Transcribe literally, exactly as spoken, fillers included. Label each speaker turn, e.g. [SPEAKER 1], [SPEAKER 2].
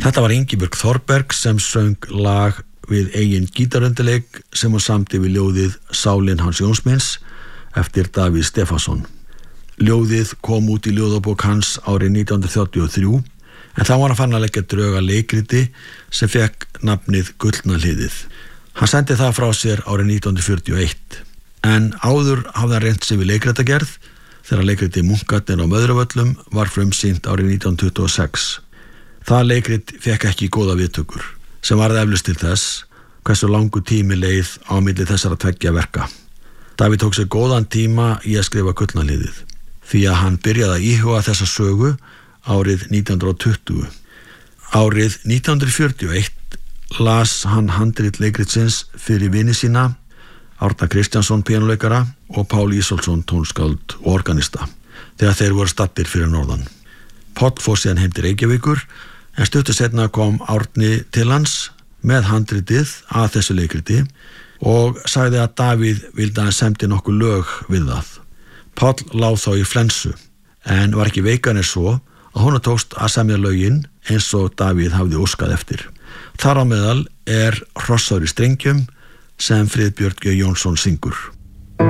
[SPEAKER 1] Þetta var Ingibjörg Þorberg sem söng lag við eigin gítarundirleik sem hún samdi við ljóðið Sálin hans Jónsmins eftir Davíð Stefánsson. Ljóðið kom út í ljóðabók hans árið nítján hundruð þrjátíu og þrjú en þá var hann fann að leggja drög að leikriti sem fekk nafnið Gullna hliðið. Hann sendi það frá sér árið nítján hundruð fjörutíu og eitt en áður hafði hann reynt sig við leikritagerð þegar leikriti Munkarnir á Möðruvöllum var frumsýnt árið nítján hundruð tuttugu og sex. Það leikrit fekk ekki góða viðtökur sem varð eflaust til þess hversu langur tími leið á milli þessara tveggja verka. Davíð tók sér góðan tíma í að skrifa Gullna hliðið því að hann byrjaði að íhuga þessa sögu árið nítján hundruð tuttugu. Árið nítján hundruð fjörutíu og eitt las hann handrit leikritsins fyrir vini sína Árna Kristjánsson píanóleikara og Pál Ísólfsson tónskáld og organista þegar þeir voru staddir fyrir norðan. Páll fór síðan heim til Reykjavíkur en stuttu seinna kom Árni til hans með handritið að þessu leikriti og sagði að Davíð vildi að hann semdi nokkuð lög við það. Páll lá þá í flensu en var ekki veikan er svo að honum tókst að semja lögin eins og Davíð hafði óskað eftir. Þar á meðal er Hrossaður í strengjum sem Friðbjörn G. Jónsson syngur.